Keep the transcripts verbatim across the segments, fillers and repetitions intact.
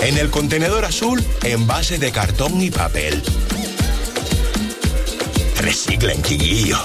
En el contenedor azul, envase de cartón y papel. Reciclen, chiquillo.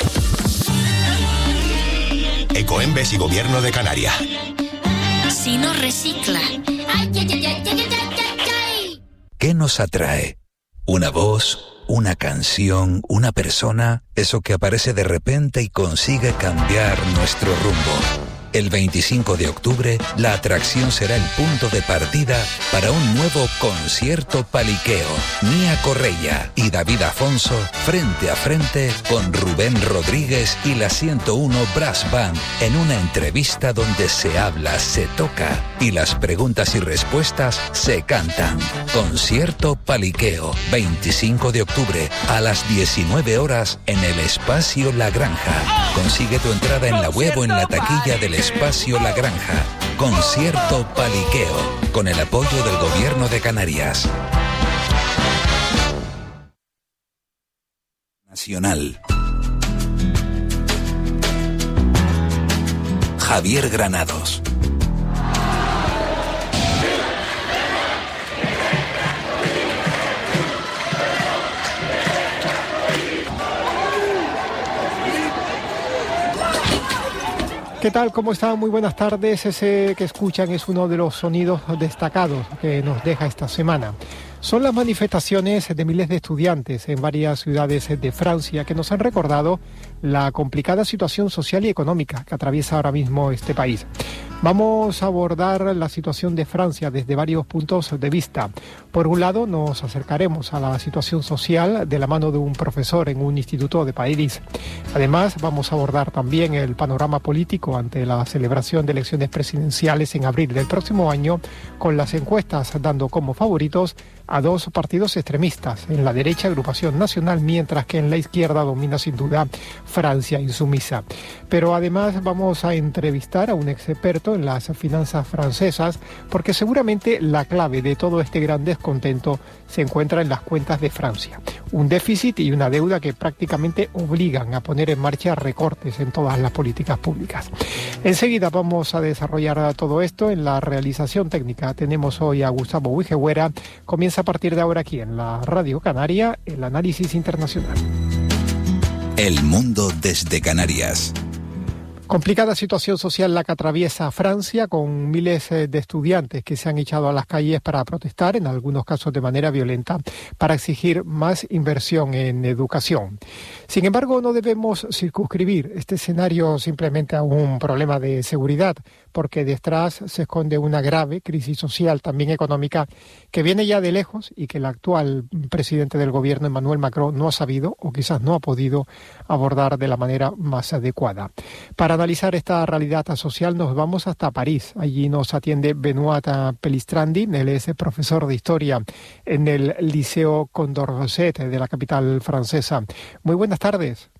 Ecoembes y Gobierno de Canarias. Si no recicla. Ay, ay, ay, ay, ay, ay, ay. ¿Qué nos atrae? ¿Una voz? ¿Una canción? ¿Una persona? Eso que aparece de repente y consigue cambiar nuestro rumbo. El veinticinco de octubre, la atracción será el punto de partida para un nuevo concierto paliqueo. Mía Correia y David Afonso frente a frente con Rubén Rodríguez y la ciento uno Brass Band en una entrevista donde se habla, se toca y las preguntas y respuestas se cantan. Concierto paliqueo, veinticinco de octubre a las diecinueve horas en el Espacio La Granja. Consigue tu entrada en la web o en la taquilla del Espacio La Granja. Concierto paliqueo con el apoyo del Gobierno de Canarias. Nacional. Javier Granados. ¿Qué tal? ¿Cómo están? Muy buenas tardes. Ese que escuchan es uno de los sonidos destacados que nos deja esta semana. Son las manifestaciones de miles de estudiantes en varias ciudades de Francia que nos han recordado la complicada situación social y económica que atraviesa ahora mismo este país. Vamos a abordar la situación de Francia desde varios puntos de vista. Por un lado, nos acercaremos a la situación social de la mano de un profesor en un instituto de París. Además, vamos a abordar también el panorama político ante la celebración de elecciones presidenciales en abril del próximo año, con las encuestas dando como favoritos a dos partidos extremistas, en la derecha Agrupación Nacional, mientras que en la izquierda domina sin duda Francia Insumisa. Pero además vamos a entrevistar a un experto en las finanzas francesas, porque seguramente la clave de todo este gran descontento se encuentra en las cuentas de Francia. Un déficit y una deuda que prácticamente obligan a poner en marcha recortes en todas las políticas públicas. Enseguida vamos a desarrollar todo esto. En la realización técnica tenemos hoy a Gustavo Huijehuera. Comienza a partir de ahora aquí en la Radio Canaria el análisis internacional. El mundo desde Canarias. Complicada situación social la que atraviesa Francia, con miles de estudiantes que se han echado a las calles para protestar, en algunos casos de manera violenta, para exigir más inversión en educación. Sin embargo, no debemos circunscribir este escenario simplemente a un problema de seguridad, porque detrás se esconde una grave crisis social, también económica, que viene ya de lejos y que el actual presidente del gobierno, Emmanuel Macron, no ha sabido o quizás no ha podido abordar de la manera más adecuada. Para analizar esta realidad social nos vamos hasta París. Allí nos atiende Benoît Pelistrandi. Él es profesor de historia en el Liceo Condorcet de la capital francesa. Muy buenas tardes.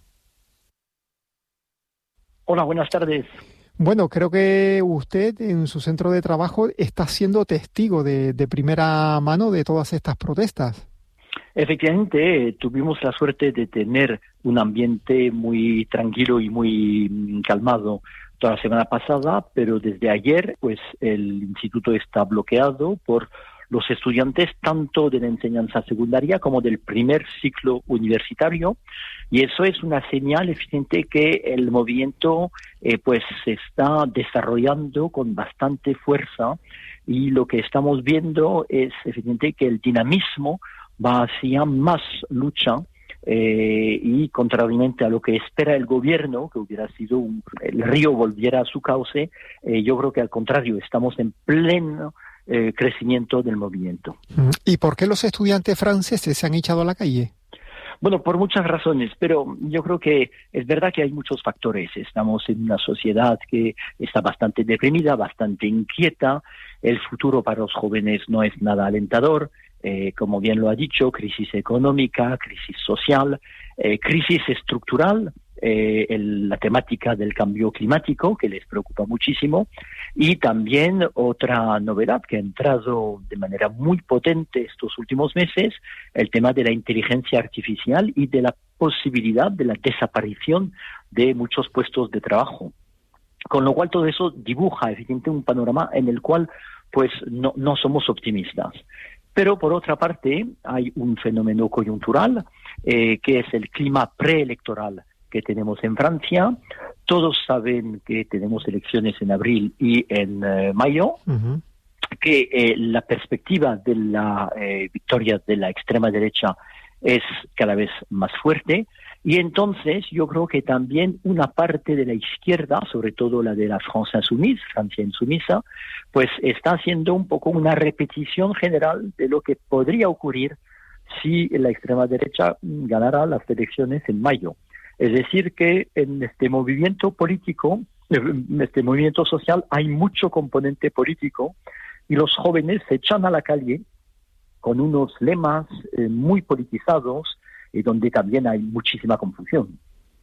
Hola, buenas tardes. Bueno, creo que usted en su centro de trabajo está siendo testigo de, de primera mano de todas estas protestas. Efectivamente, tuvimos la suerte de tener un ambiente muy tranquilo y muy calmado toda la semana pasada, pero desde ayer pues el instituto está bloqueado por los estudiantes tanto de la enseñanza secundaria como del primer ciclo universitario, y eso es una señal evidente que el movimiento eh, pues se está desarrollando con bastante fuerza, y lo que estamos viendo es evidente que el dinamismo va hacia más lucha, eh, y contrariamente a lo que espera el gobierno, que hubiera sido un, el río volviera a su cauce, eh, yo creo que al contrario, estamos en pleno eh, crecimiento del movimiento. ¿Y por qué los estudiantes franceses se han echado a la calle? Bueno, por muchas razones, pero yo creo que es verdad que hay muchos factores. Estamos en una sociedad que está bastante deprimida, bastante inquieta. El futuro para los jóvenes no es nada alentador. Eh, como bien lo ha dicho, crisis económica, crisis social, eh, crisis estructural, eh, el, la temática del cambio climático, que les preocupa muchísimo, y también otra novedad que ha entrado de manera muy potente estos últimos meses, el tema de la inteligencia artificial y de la posibilidad de la desaparición de muchos puestos de trabajo. Con lo cual todo eso dibuja evidentemente un panorama en el cual pues no, no somos optimistas. Pero por otra parte hay un fenómeno coyuntural eh, que es el clima preelectoral que tenemos en Francia. Todos saben que tenemos elecciones en abril y en eh, mayo, uh-huh. que eh, la perspectiva de la eh, victoria de la extrema derecha es cada vez más fuerte, y entonces yo creo que también una parte de la izquierda, sobre todo la de la France Insoumise, Francia Insumisa, pues está haciendo un poco una repetición general de lo que podría ocurrir si la extrema derecha ganara las elecciones en mayo. Es decir, que en este movimiento político, en este movimiento social, hay mucho componente político, y los jóvenes se echan a la calle con unos lemas eh, muy politizados, y donde también hay muchísima confusión.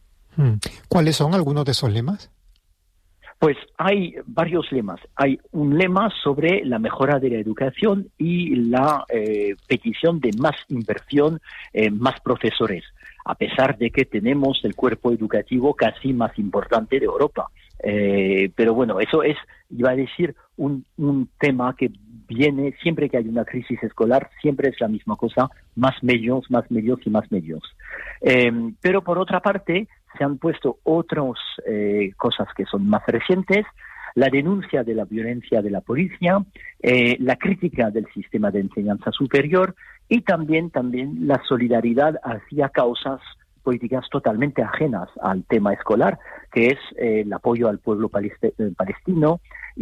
¿Cuáles son algunos de esos lemas? Pues hay varios lemas. Hay un lema sobre la mejora de la educación y la eh, petición de más inversión, eh, más profesores, a pesar de que tenemos el cuerpo educativo casi más importante de Europa. Eh, pero bueno, eso es, iba a decir, un, un tema que viene siempre que hay una crisis escolar, siempre es la misma cosa, más medios, más medios y más medios. Eh, pero por otra parte, se han puesto otras eh, cosas que son más recientes, la denuncia de la violencia de la policía, eh, la crítica del sistema de enseñanza superior y también, también la solidaridad hacia causas políticas totalmente ajenas al tema escolar, que es eh, el apoyo al pueblo palest- palestino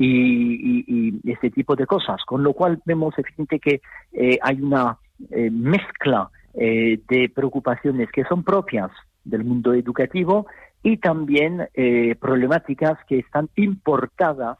y, y, y ese tipo de cosas. Con lo cual vemos evidente que eh, hay una eh, mezcla eh, de preocupaciones que son propias del mundo educativo y también eh, problemáticas que están importadas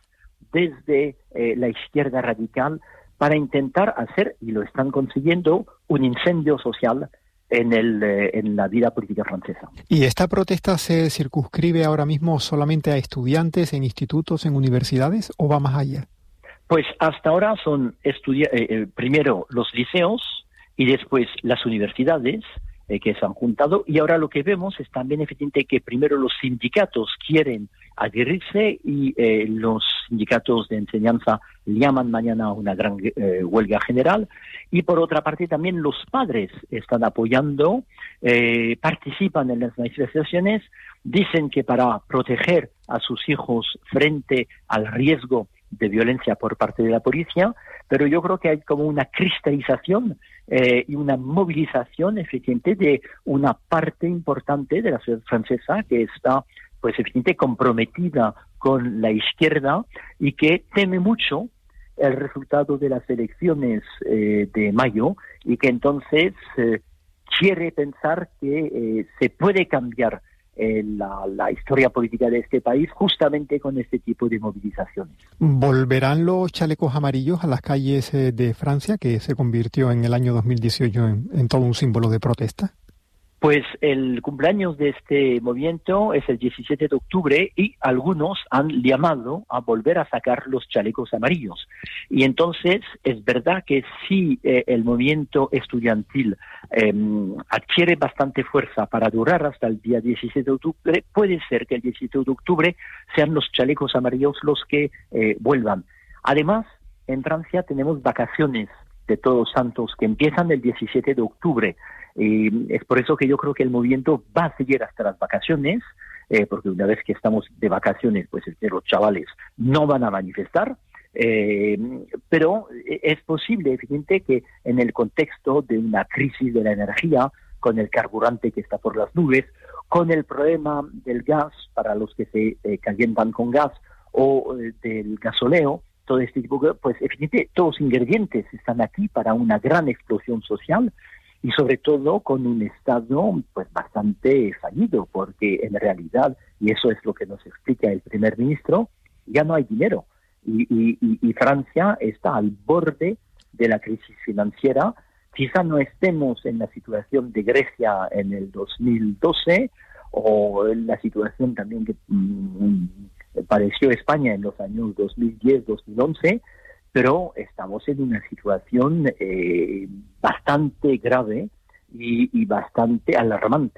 desde eh, la izquierda radical para intentar hacer, y lo están consiguiendo, un incendio social en, el, eh, en la vida política francesa. ¿Y esta protesta se circunscribe ahora mismo solamente a estudiantes en institutos, en universidades, o va más allá? Pues hasta ahora son estudi- eh, eh, primero los liceos y después las universidades, Eh, que se han juntado, y ahora lo que vemos es también evidente que primero los sindicatos quieren adherirse y eh, los sindicatos de enseñanza llaman mañana a una gran eh, huelga general, y por otra parte también los padres están apoyando, eh, participan en las manifestaciones, dicen que para proteger a sus hijos frente al riesgo de violencia por parte de la policía, pero yo creo que hay como una cristalización eh, y una movilización eficiente de una parte importante de la sociedad francesa que está, pues, eficiente comprometida con la izquierda y que teme mucho el resultado de las elecciones eh, de mayo, y que entonces eh, quiere pensar que eh, se puede cambiar Eh, la, la historia política de este país justamente con este tipo de movilizaciones. ¿Volverán los chalecos amarillos a las calles eh, de Francia, que se convirtió en el año dos mil dieciocho en, en todo un símbolo de protesta? Pues el cumpleaños de este movimiento es el diecisiete de octubre y algunos han llamado a volver a sacar los chalecos amarillos. Y entonces es verdad que si eh, el movimiento estudiantil eh, adquiere bastante fuerza para durar hasta el día diecisiete de octubre, puede ser que el diecisiete de octubre sean los chalecos amarillos los que eh, vuelvan. Además, en Francia tenemos vacaciones de Todos Santos que empiezan el diecisiete de octubre. Y es por eso que yo creo que el movimiento va a seguir hasta las vacaciones, eh, porque una vez que estamos de vacaciones, pues los chavales no van a manifestar, eh, pero es posible, evidente, que en el contexto de una crisis de la energía, con el carburante que está por las nubes, con el problema del gas para los que se eh, calientan con gas, o eh, del gasoleo, todo este tipo de, pues evidentemente todos los ingredientes están aquí para una gran explosión social, y sobre todo con un Estado pues bastante fallido, porque en realidad, y eso es lo que nos explica el primer ministro, ya no hay dinero, y, y, y Francia está al borde de la crisis financiera. Quizá no estemos en la situación de Grecia en el dos mil doce, o en la situación también que mmm, padeció España en los años dos mil diez, dos mil once, pero estamos en una situación eh, bastante grave y, y bastante alarmante.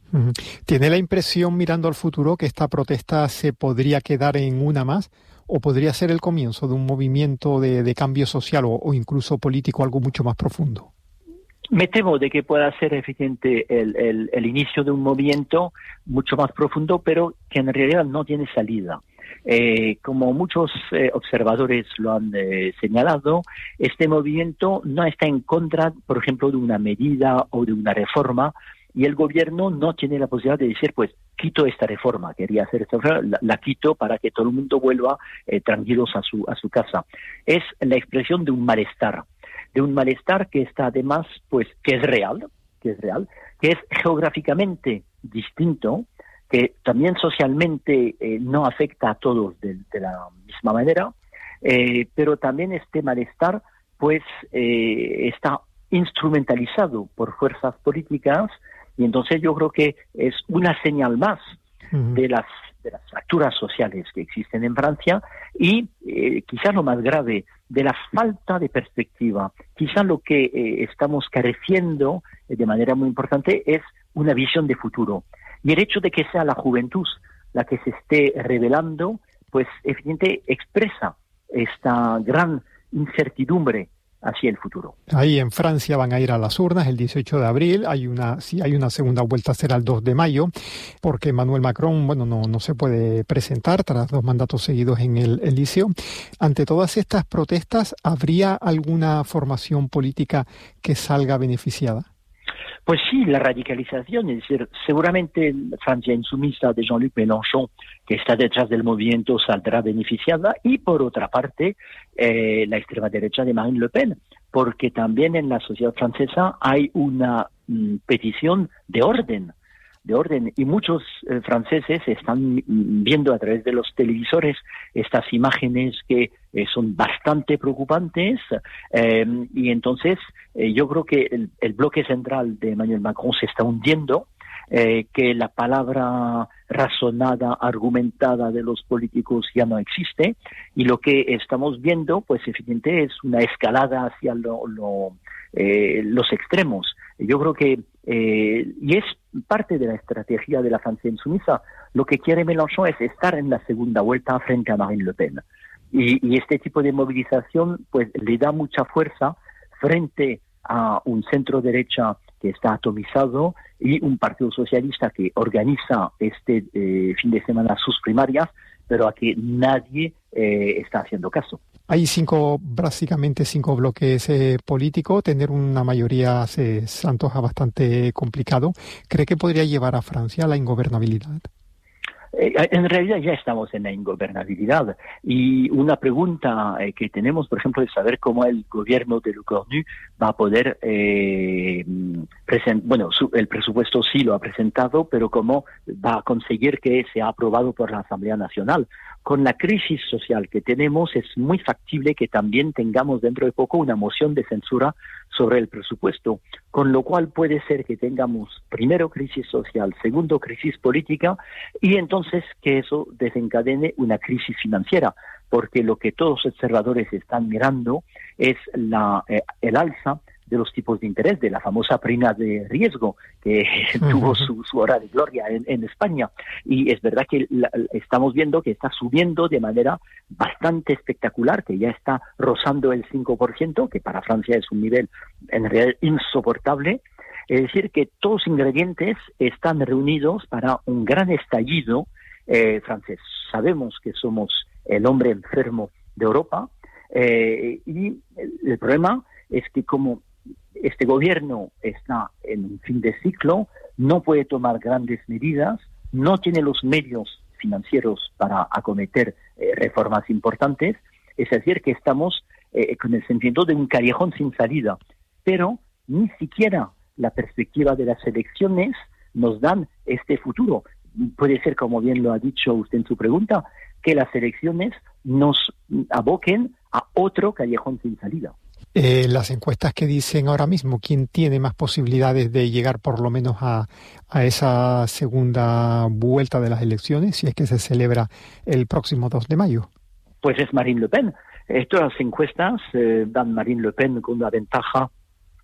¿Tiene la impresión, mirando al futuro, que esta protesta se podría quedar en una más o podría ser el comienzo de un movimiento de, de cambio social o, o incluso político, algo mucho más profundo? Me temo de que pueda ser eficiente el, el, el inicio de un movimiento mucho más profundo, pero que en realidad no tiene salida. Eh, como muchos eh, observadores lo han eh, señalado, este movimiento no está en contra, por ejemplo, de una medida o de una reforma, y el gobierno no tiene la posibilidad de decir, pues, quito esta reforma, quería hacer esta reforma, la, la quito para que todo el mundo vuelva eh, tranquilos a su, a su casa. Es la expresión de un malestar. de un malestar que está además, pues, que es real, que es real, que es geográficamente distinto, que también socialmente eh, no afecta a todos de, de la misma manera, eh, pero también este malestar, pues, eh, está instrumentalizado por fuerzas políticas, y entonces yo creo que es una señal más uh-huh. de las de las fracturas sociales que existen en Francia y eh, quizás lo más grave, de la falta de perspectiva. Quizás lo que eh, estamos careciendo eh, de manera muy importante es una visión de futuro. Y el hecho de que sea la juventud la que se esté revelando, pues evidentemente expresa esta gran incertidumbre hacia el futuro. Ahí en Francia van a ir a las urnas el dieciocho de abril, hay una, si hay una segunda vuelta será el dos de mayo, porque Emmanuel Macron, bueno, no, no se puede presentar tras dos mandatos seguidos en el Elíseo. Ante todas estas protestas, ¿habría alguna formación política que salga beneficiada? Pues sí, la radicalización, es decir, seguramente Francia Insumisa de Jean-Luc Mélenchon, que está detrás del movimiento, saldrá beneficiada, y por otra parte, eh, la extrema derecha de Marine Le Pen, porque también en la sociedad francesa hay una mm, petición de orden, de orden, y muchos eh, franceses están viendo a través de los televisores estas imágenes que eh, son bastante preocupantes, eh, y entonces eh, yo creo que el, el bloque central de Emmanuel Macron se está hundiendo, eh, que la palabra razonada, argumentada de los políticos ya no existe, y lo que estamos viendo, pues evidentemente es una escalada hacia lo, lo, eh, los extremos. Yo creo que, eh, y es parte de la estrategia de la Francia Insumisa, lo que quiere Mélenchon es estar en la segunda vuelta frente a Marine Le Pen. Y, y este tipo de movilización, pues, le da mucha fuerza frente a un centro derecha que está atomizado y un partido socialista que organiza este eh, fin de semana sus primarias, pero a que nadie eh, está haciendo caso. Hay cinco, básicamente cinco bloques eh, políticos. Tener una mayoría se, se antoja bastante complicado. ¿Cree que podría llevar a Francia a la ingobernabilidad? Eh, en realidad ya estamos en la ingobernabilidad, y una pregunta eh, que tenemos, por ejemplo, es saber cómo el gobierno de Le Cornu va a poder eh, present- bueno, su, el presupuesto sí lo ha presentado, pero cómo va a conseguir que sea aprobado por la Asamblea Nacional. Con la crisis social que tenemos, es muy factible que también tengamos dentro de poco una moción de censura sobre el presupuesto, con lo cual puede ser que tengamos primero crisis social, segundo crisis política, y entonces que eso desencadene una crisis financiera, porque lo que todos los observadores están mirando es la eh, el alza de los tipos de interés, de la famosa prima de riesgo que uh-huh. tuvo su, su hora de gloria en, en España. Y es verdad que la, estamos viendo que está subiendo de manera bastante espectacular, que ya está rozando el cinco por ciento, que para Francia es un nivel en realidad insoportable. Es decir, que todos los ingredientes están reunidos para un gran estallido eh, francés. Sabemos que somos el hombre enfermo de Europa, eh, y el, el problema es que como este gobierno está en un fin de ciclo, no puede tomar grandes medidas, no tiene los medios financieros para acometer eh, reformas importantes, es decir, que estamos eh, con el sentimiento de un callejón sin salida, pero ni siquiera la perspectiva de las elecciones nos dan este futuro. Puede ser, como bien lo ha dicho usted en su pregunta, que las elecciones nos aboquen a otro callejón sin salida. Eh, las encuestas que dicen ahora mismo, ¿quién tiene más posibilidades de llegar por lo menos a, a esa segunda vuelta de las elecciones, si es que se celebra el próximo dos de mayo? Pues es Marine Le Pen. Eh, todas las encuestas eh, dan Marine Le Pen con una ventaja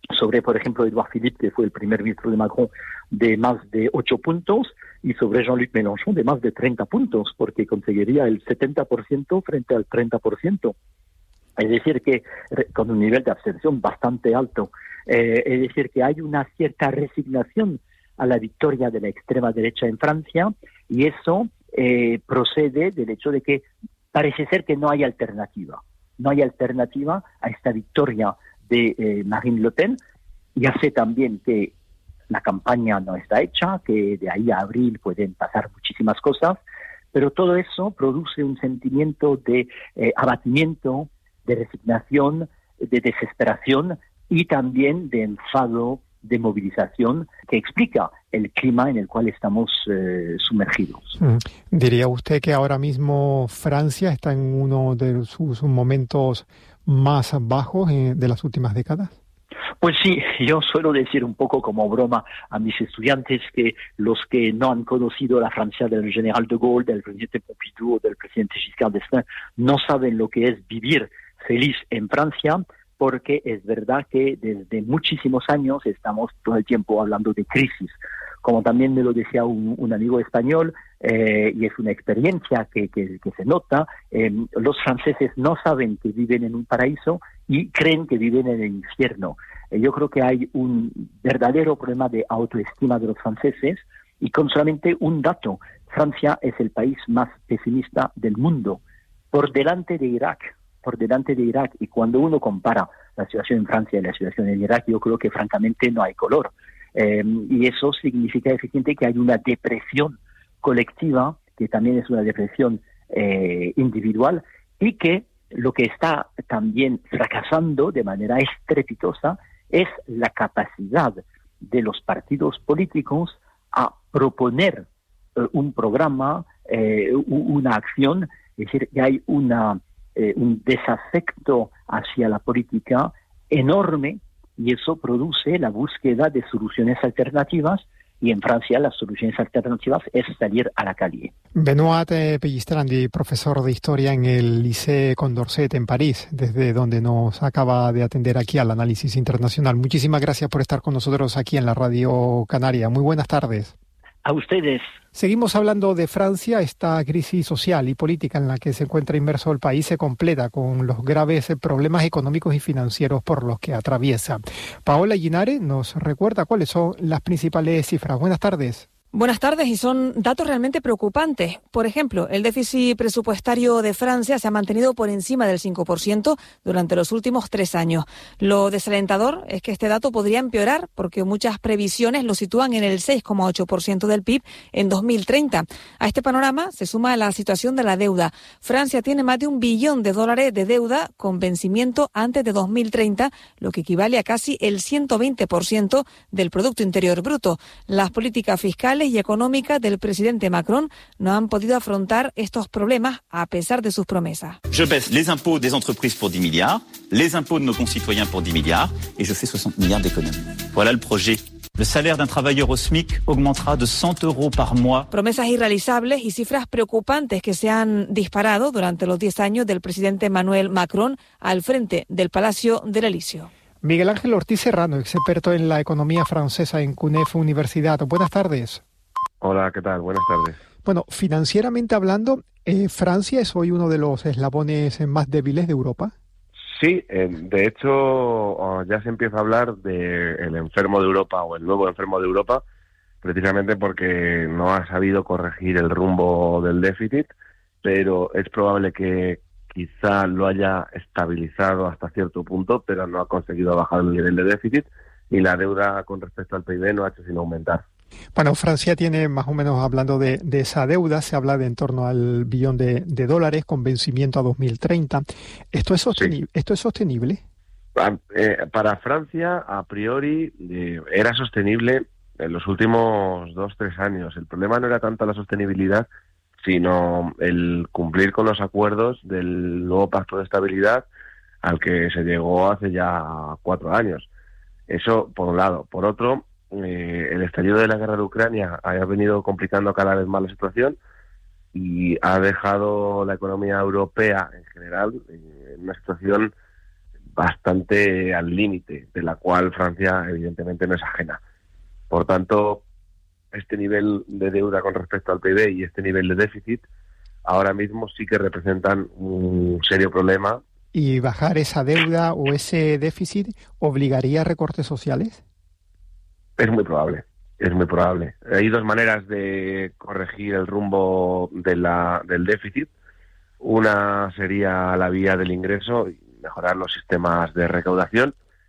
sobre, por ejemplo, Edouard Philippe, que fue el primer ministro de Macron, de más de ocho puntos, y sobre Jean-Luc Mélenchon de más de treinta puntos, porque conseguiría el setenta por ciento frente al treinta por ciento. Es decir, que con un nivel de abstención bastante alto. Eh, es decir, que hay una cierta resignación a la victoria de la extrema derecha en Francia, y eso eh, procede del hecho de que parece ser que no hay alternativa. No hay alternativa a esta victoria de eh, Marine Le Pen. Ya sé también que la campaña no está hecha, que de ahí a abril pueden pasar muchísimas cosas, pero todo eso produce un sentimiento de eh, abatimiento, de resignación, de desesperación y también de enfado, de movilización, que explica el clima en el cual estamos eh, sumergidos. Mm. ¿Diría usted que ahora mismo Francia está en uno de sus momentos más bajos eh, de las últimas décadas? Pues sí, yo suelo decir un poco como broma a mis estudiantes que los que no han conocido la Francia del general de Gaulle, del presidente Pompidou o del presidente Giscard d'Estaing no saben lo que es vivir feliz en Francia, porque es verdad que desde muchísimos años estamos todo el tiempo hablando de crisis. Como también me lo decía un, un amigo español, eh, y es una experiencia que, que, que se nota, eh, los franceses no saben que viven en un paraíso y creen que viven en el infierno. Eh, yo creo que hay un verdadero problema de autoestima de los franceses, y con solamente un dato: Francia es el país más pesimista del mundo, por delante de Irak. por delante de Irak, y cuando uno compara la situación en Francia y la situación en Irak, yo creo que francamente no hay color. Eh, y eso significa efectivamente que hay una depresión colectiva, que también es una depresión eh, individual, y que lo que está también fracasando de manera estrepitosa es la capacidad de los partidos políticos a proponer eh, un programa, eh, una acción. Es decir, que hay una Eh, un desafecto hacia la política enorme, y eso produce la búsqueda de soluciones alternativas, y en Francia las soluciones alternativas es salir a la calle. Benoît Pellistrandi, profesor de Historia en el Lycée Condorcet en París, desde donde nos acaba de atender aquí al Análisis Internacional. Muchísimas gracias por estar con nosotros aquí en la Radio Canaria. Muy buenas tardes. A ustedes. Seguimos hablando de Francia. Esta crisis social y política en la que se encuentra inmerso el país se completa con los graves problemas económicos y financieros por los que atraviesa. Paola Llinare nos recuerda cuáles son las principales cifras. Buenas tardes. Buenas tardes, y son datos realmente preocupantes. Por ejemplo, el déficit presupuestario de Francia se ha mantenido por encima del cinco por ciento durante los últimos tres años. Lo desalentador es que este dato podría empeorar, porque muchas previsiones lo sitúan en el seis coma ocho por ciento del P I B en dos mil treinta. A este panorama se suma la situación de la deuda. Francia tiene más de un billón de dólares de deuda con vencimiento antes de dos mil treinta, lo que equivale a casi el ciento veinte por ciento del Producto Interior Bruto. Las políticas fiscales y económicas del presidente Macron no han podido afrontar estos problemas a pesar de sus promesas. Je baisse les impôts des entreprises pour dix milliards, les impôts de nos concitoyens pour dix milliards, et je fais soixante milliards d'économies. Voilà le projet. Le salaire d'un travailleur au SMIC augmentera de cent euros par mois. Promesas irrealizables y cifras preocupantes que se han disparado durante los diez años del presidente Emmanuel Macron al frente del Palacio del Elíseo. Miguel Ángel Ortiz Serrano, experto en la economía francesa en C U N E F Universidad. Buenas tardes. Hola, ¿qué tal? Buenas tardes. Bueno, financieramente hablando, eh, ¿Francia es hoy uno de los eslabones más débiles de Europa? Sí, eh, de hecho oh, ya se empieza a hablar del enfermo de Europa o el nuevo enfermo de Europa, precisamente porque no ha sabido corregir el rumbo del déficit, pero es probable que quizá lo haya estabilizado hasta cierto punto, pero no ha conseguido bajar el nivel de déficit, y la deuda con respecto al P I B no ha hecho sino aumentar. Bueno, Francia tiene, más o menos hablando de, de esa deuda, se habla de en torno al billón de, de dólares con vencimiento a dos mil treinta. ¿Esto es sostenible? Sí. ¿Esto es sostenible? Eh, para Francia, a priori, eh, era sostenible en los últimos dos, tres años. El problema no era tanto la sostenibilidad, sino el cumplir con los acuerdos del nuevo Pacto de Estabilidad al que se llegó hace ya cuatro años. Eso, por un lado. Por otro, Eh, el estallido de la guerra de Ucrania ha venido complicando cada vez más la situación y ha dejado la economía europea en general en una situación bastante al límite, de la cual Francia evidentemente no es ajena. Por tanto, este nivel de deuda con respecto al P I B y este nivel de déficit ahora mismo sí que representan un serio problema. ¿Y bajar esa deuda o ese déficit obligaría a recortes sociales? Es muy probable, es muy probable. Hay dos maneras de corregir el rumbo de la, del déficit. Una sería la vía del ingreso y mejorar los sistemas de recaudación,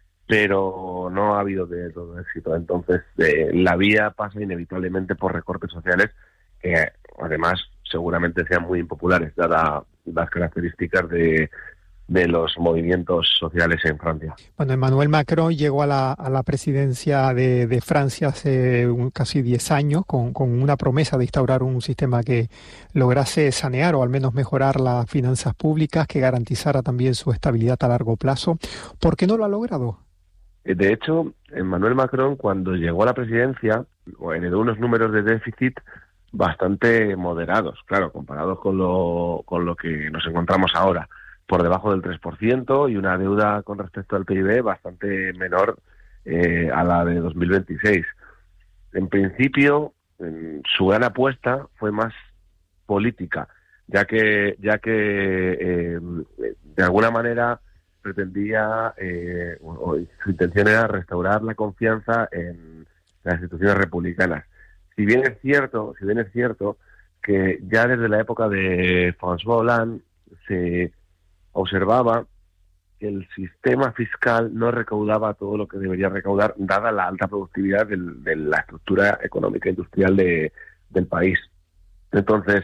pero no ha habido de todo éxito. Entonces, eh, la vía pasa inevitablemente por recortes sociales que, además, seguramente sean muy impopulares, dadas las características de, de los movimientos sociales en Francia. Bueno, Emmanuel Macron llegó a la, a la presidencia de, de Francia hace un, casi diez años con, con una promesa de instaurar un sistema que lograse sanear o al menos mejorar las finanzas públicas, que garantizara también su estabilidad a largo plazo. ¿Por qué no lo ha logrado? De hecho, Emmanuel Macron, cuando llegó a la presidencia, heredó unos números de déficit bastante moderados, claro, comparados con lo, con lo que nos encontramos ahora, por debajo del tres por ciento, y una deuda con respecto al P I B bastante menor eh, a la de dos mil veintiséis. En principio, en, su gran apuesta fue más política, ya que, ya que eh, de alguna manera pretendía, eh, o, o su intención era restaurar la confianza en las instituciones republicanas. Si bien es cierto, si bien es cierto que ya desde la época de François Hollande se observaba que el sistema fiscal no recaudaba todo lo que debería recaudar, dada la alta productividad del, de la estructura económica industrial de, del país. Entonces,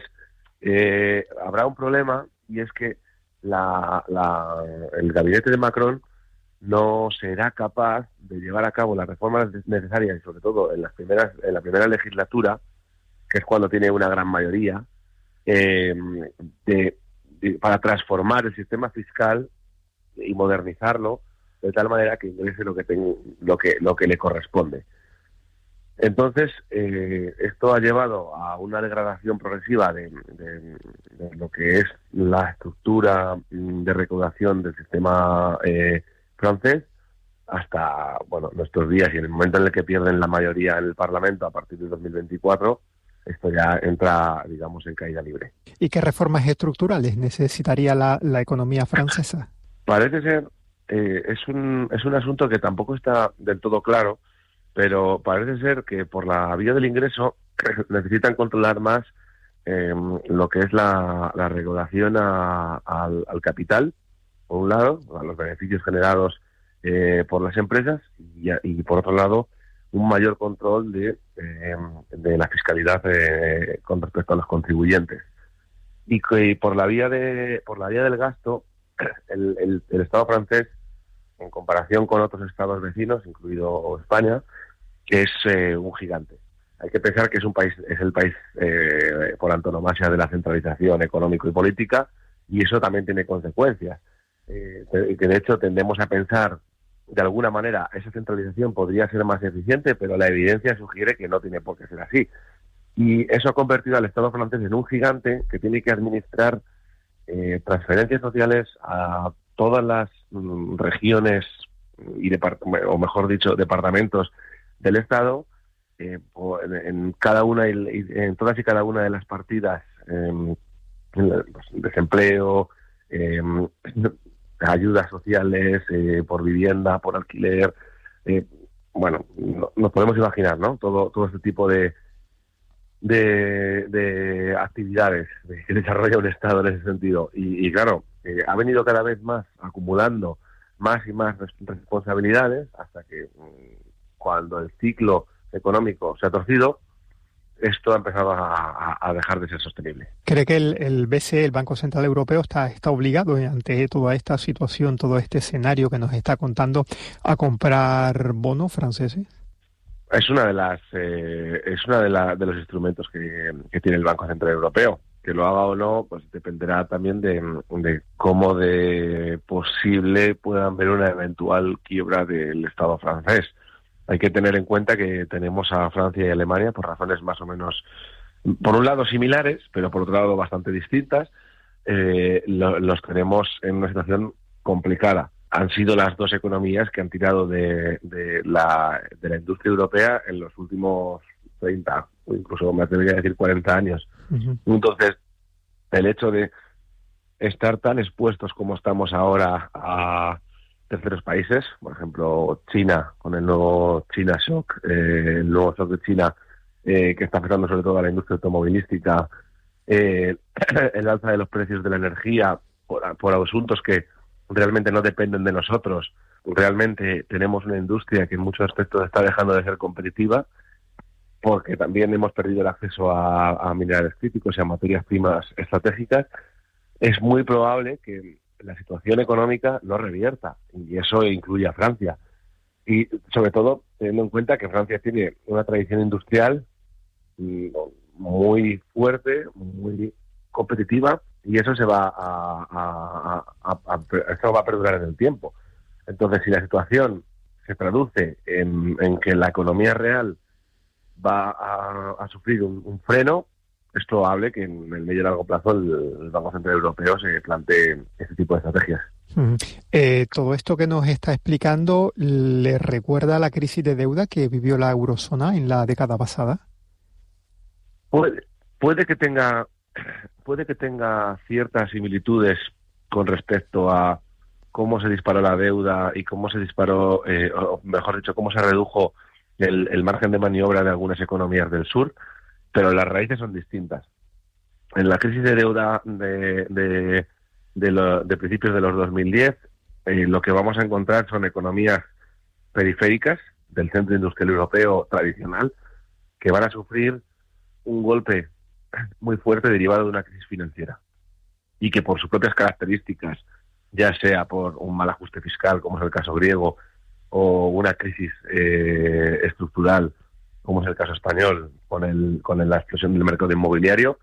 eh, habrá un problema, y es que la, la, el gabinete de Macron no será capaz de llevar a cabo las reformas necesarias, y sobre todo en las primeras en la primera legislatura, que es cuando tiene una gran mayoría, eh, de, de, para transformar el sistema fiscal y modernizarlo de tal manera que ingrese lo que ten, lo que lo que le corresponde. Entonces, eh, esto ha llevado a una degradación progresiva de, de, de lo que es la estructura de recaudación del sistema eh, francés hasta bueno nuestros días, y en el momento en el que pierden la mayoría en el Parlamento a partir de dos mil veinticuatro, esto ya entra, digamos, en caída libre. ¿Y qué reformas estructurales necesitaría la, la economía francesa? Parece ser, eh, es un es un asunto que tampoco está del todo claro, pero parece ser que por la vía del ingreso necesitan controlar más eh, lo que es la, la recaudación a, al, al capital, por un lado, a los beneficios generados eh, por las empresas, y, y por otro lado, un mayor control de, eh, de la fiscalidad eh, con respecto a los contribuyentes. Y que por la vía de por la vía del gasto, el, el, el Estado francés, en comparación con otros estados vecinos, incluido España, que es eh, un gigante. Hay que pensar que es un país, es el país eh, por antonomasia de la centralización económico y política, y eso también tiene consecuencias. Eh, que de hecho tendemos a pensar, de alguna manera, esa centralización podría ser más eficiente, pero la evidencia sugiere que no tiene por qué ser así. Y eso ha convertido al Estado francés en un gigante que tiene que administrar eh, transferencias sociales a todas las mm, regiones y depart- o mejor dicho departamentos del Estado, eh, en, en cada una y, en todas y cada una de las partidas, eh, pues, desempleo, eh, ayudas sociales eh, por vivienda, por alquiler, eh, bueno, no, nos podemos imaginar, ¿no? Todo todo este tipo de de, de actividades que desarrolla un Estado en ese sentido. Y, y claro, eh, ha venido cada vez más acumulando más y más responsabilidades hasta que cuando el ciclo económico se ha torcido, esto ha empezado a, a dejar de ser sostenible. ¿Cree que el, el B C E, el Banco Central Europeo, está, está obligado ante toda esta situación, todo este escenario que nos está contando, a comprar bonos franceses? Es una de las eh, es una de, la, de los instrumentos que, que tiene el Banco Central Europeo. Que lo haga o no, pues dependerá también de, de cómo de posible puedan ver una eventual quiebra del Estado francés. Hay que tener en cuenta que tenemos a Francia y Alemania por razones más o menos, por un lado similares, pero por otro lado bastante distintas. Eh, lo, los tenemos en una situación complicada. han sido las dos economías que han tirado de, de, la, de la industria europea en los últimos treinta, o incluso me atrevería a decir cuarenta años. Uh-huh. Entonces, el hecho de estar tan expuestos como estamos ahora a terceros países, por ejemplo, China, con el nuevo China Shock, eh, el nuevo shock de China, eh, que está afectando sobre todo a la industria automovilística, eh, el alza de los precios de la energía, por, por asuntos que realmente no dependen de nosotros. Realmente tenemos una industria que en muchos aspectos está dejando de ser competitiva, porque también hemos perdido el acceso a, a minerales críticos y a materias primas estratégicas. Es muy probable que la situación económica no revierta, y eso incluye a Francia. Y sobre todo teniendo en cuenta que Francia tiene una tradición industrial muy fuerte, muy competitiva, y eso se va a, a, a, a, a eso va a perdurar en el tiempo. Entonces, si la situación se traduce en, en que la economía real va a, a sufrir un, un freno, es probable que en el medio y largo plazo el, el Banco Central Europeo se plantee este tipo de estrategias. Mm. Eh, todo esto que nos está explicando, ¿le recuerda a la crisis de deuda que vivió la eurozona en la década pasada? Puede, puede que tenga puede que tenga ciertas similitudes con respecto a cómo se disparó la deuda y cómo se disparó, eh, o mejor dicho, cómo se redujo el, el margen de maniobra de algunas economías del sur, pero las raíces son distintas. En la crisis de deuda de, de, de, lo, de principios de los dos mil diez, eh, lo que vamos a encontrar son economías periféricas del centro industrial europeo tradicional que van a sufrir un golpe muy fuerte derivado de una crisis financiera, y que por sus propias características, ya sea por un mal ajuste fiscal, como es el caso griego, o una crisis eh, estructural, como es el caso español, con el con la explosión del mercado inmobiliario,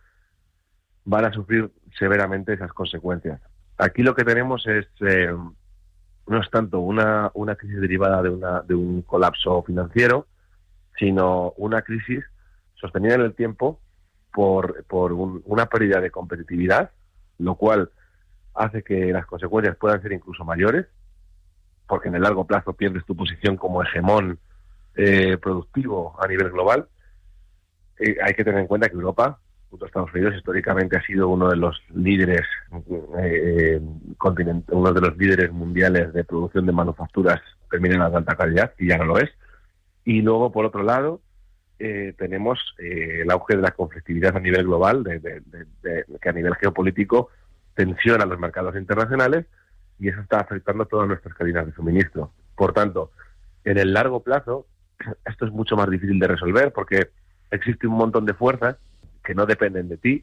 van a sufrir severamente esas consecuencias. Aquí lo que tenemos es eh, no es tanto una, una crisis derivada de, una, de un colapso financiero, sino una crisis sostenida en el tiempo por, por un, una pérdida de competitividad, lo cual hace que las consecuencias puedan ser incluso mayores, porque en el largo plazo pierdes tu posición como hegemón eh, productivo a nivel global. Eh, hay que tener en cuenta que Europa, junto a Estados Unidos, históricamente ha sido uno de los líderes eh, continent- uno de los líderes mundiales de producción de manufacturas terminadas de alta calidad, y ya no lo es. Y luego, por otro lado, eh, tenemos eh, el auge de la conflictividad a nivel global, de, de, de, de, que a nivel geopolítico tensiona los mercados internacionales, y eso está afectando todas nuestras cadenas de suministro. Por tanto, en el largo plazo, esto es mucho más difícil de resolver, porque existe un montón de fuerzas que no dependen de ti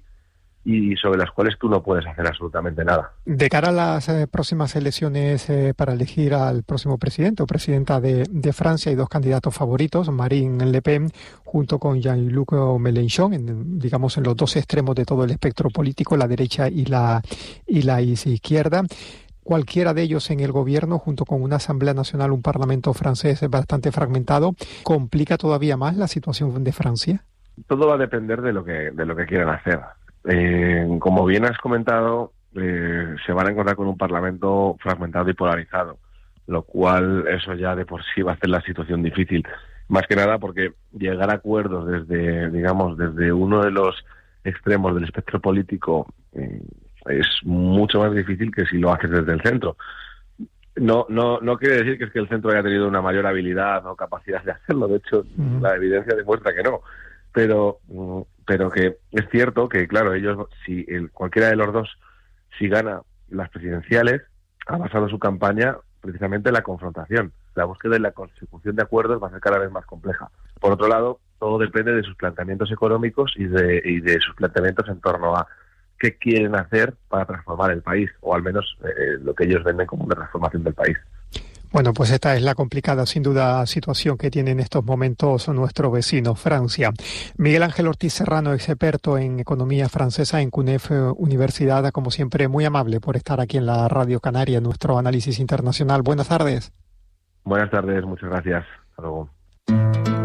y sobre las cuales tú no puedes hacer absolutamente nada. De cara a las eh, próximas elecciones eh, para elegir al próximo presidente o presidenta de, de Francia, hay dos candidatos favoritos, Marine Le Pen junto con Jean-Luc Mélenchon, en, digamos en los dos extremos de todo el espectro político, la derecha y la, y la izquierda. Cualquiera de ellos en el gobierno, junto con una Asamblea Nacional, un Parlamento francés bastante fragmentado, ¿complica todavía más la situación de Francia? Todo va a depender de lo que de lo que quieran hacer. Eh, como bien has comentado, eh, se van a encontrar con un Parlamento fragmentado y polarizado, lo cual eso ya de por sí va a hacer la situación difícil. Más que nada porque llegar a acuerdos desde, digamos, desde uno de los extremos del espectro político eh, es mucho más difícil que si lo haces desde el centro. No, no, no quiere decir que es que el centro haya tenido una mayor habilidad o capacidad de hacerlo. De hecho, uh-huh. la evidencia demuestra que no. Pero, pero que es cierto que, claro, ellos, si el, cualquiera de los dos, si gana las presidenciales, ha basado su campaña precisamente en la confrontación. La búsqueda y la consecución de acuerdos va a ser cada vez más compleja. Por otro lado, todo depende de sus planteamientos económicos y de, y de sus planteamientos en torno a qué quieren hacer para transformar el país, o al menos eh, lo que ellos venden como una transformación del país. Bueno, pues esta es la complicada, sin duda, situación que tiene en estos momentos nuestro vecino, Francia. Miguel Ángel Ortiz Serrano, experto en economía francesa en C U N E F Universidad, como siempre, muy amable por estar aquí en la Radio Canaria, en nuestro análisis internacional. Buenas tardes. Buenas tardes, muchas gracias. Hasta luego.